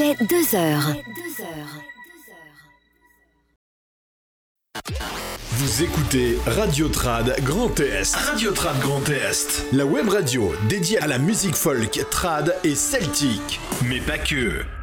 est 2h. Vous écoutez Radio Trad Grand Est. Radio Trad Grand Est. La web radio dédiée à la musique folk, trad et celtique. Mais pas que.